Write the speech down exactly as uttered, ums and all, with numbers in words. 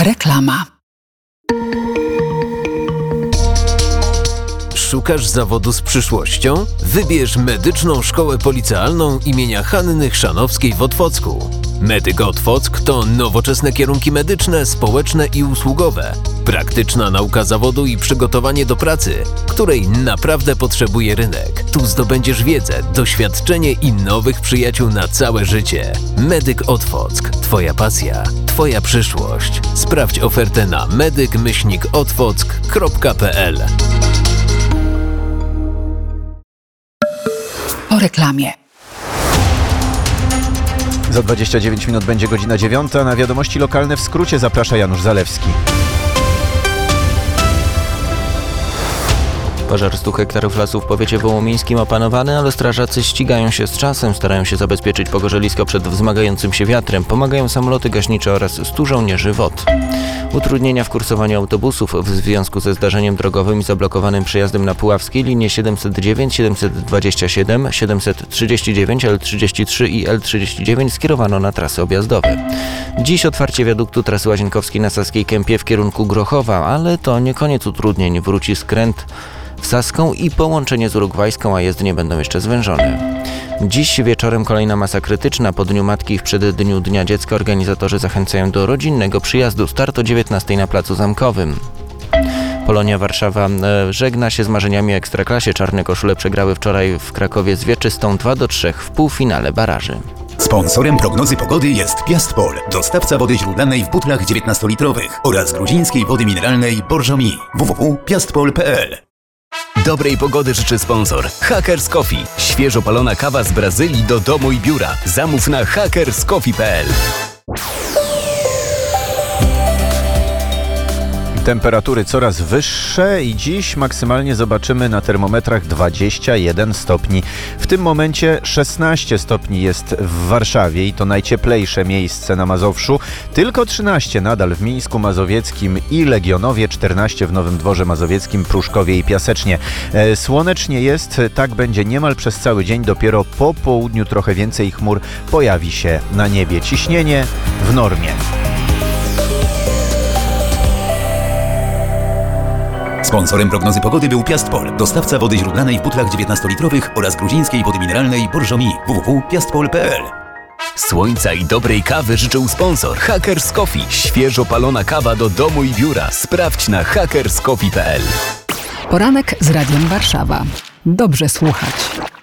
Reklama. Szukasz zawodu z przyszłością? Wybierz Medyczną Szkołę Policealną imienia Hanny Chrzanowskiej w Otwocku. Medyk Otwock to nowoczesne kierunki medyczne, społeczne i usługowe. Praktyczna nauka zawodu i przygotowanie do pracy, której naprawdę potrzebuje rynek. Tu zdobędziesz wiedzę, doświadczenie i nowych przyjaciół na całe życie. Medyk Otwock. Twoja pasja, Twoja przyszłość. Sprawdź ofertę na medyk myślnik otwock kropka p l. Po reklamie. Za dwadzieścia dziewięć minut będzie godzina dziewiąta. Na wiadomości lokalne w skrócie zaprasza Janusz Zalewski. Pożar stu hektarów lasu w powiecie wołomińskim opanowany, ale strażacy ścigają się z czasem, starają się zabezpieczyć pogorzelisko przed wzmagającym się wiatrem, pomagają samoloty gaśnicze oraz stu żołnierzy W O T. Utrudnienia w kursowaniu autobusów w związku ze zdarzeniem drogowym i zablokowanym przejazdem na Puławskiej linie siedemset dziewięć, siedemset dwadzieścia siedem, siedemset trzydzieści dziewięć, L trzydzieści trzy i L trzydzieści dziewięć skierowano na trasy objazdowe. Dziś otwarcie wiaduktu trasy Łazienkowskiej na Saskiej Kępie w kierunku Grochowa, ale to nie koniec utrudnień. Wróci skręt w Saską i połączenie z Urugwajską, a jezdnie będą jeszcze zwężone. Dziś wieczorem kolejna masa krytyczna. Po Dniu Matki w przeddniu Dnia Dziecka organizatorzy zachęcają do rodzinnego przyjazdu. Start o dziewiętnastej na Placu Zamkowym. Polonia Warszawa e, żegna się z marzeniami o Ekstraklasie. Czarne koszule przegrały wczoraj w Krakowie z Wieczystą dwa do trzech w półfinale baraży. Sponsorem prognozy pogody jest Piastpol, dostawca wody źródlanej w butlach dziewiętnastolitrowych oraz gruzińskiej wody mineralnej Borżomi. w w w kropka piastpol kropka p l. Dobrej pogody życzy sponsor Hackers Coffee. Świeżo palona kawa z Brazylii do domu i biura. Zamów na hackers coffee kropka p l. Temperatury coraz wyższe i dziś maksymalnie zobaczymy na termometrach dwadzieścia jeden stopni. W tym momencie szesnaście stopni jest w Warszawie i to najcieplejsze miejsce na Mazowszu. Tylko trzynaście nadal w Mińsku Mazowieckim i Legionowie, czternaście w Nowym Dworze Mazowieckim, Pruszkowie i Piasecznie. E, słonecznie jest, tak będzie niemal przez cały dzień. Dopiero po południu trochę więcej chmur pojawi się na niebie. Ciśnienie w normie. Sponsorem prognozy pogody był Piastpol, dostawca wody źródlanej w butlach dziewiętnastolitrowych oraz gruzińskiej wody mineralnej Borżomi. w w w kropka piastpol kropka p l. Słońca i dobrej kawy życzył sponsor Hackers Coffee. Świeżo palona kawa do domu i biura. Sprawdź na hackers coffee kropka p l. Poranek z Radiem Warszawa. Dobrze słuchać.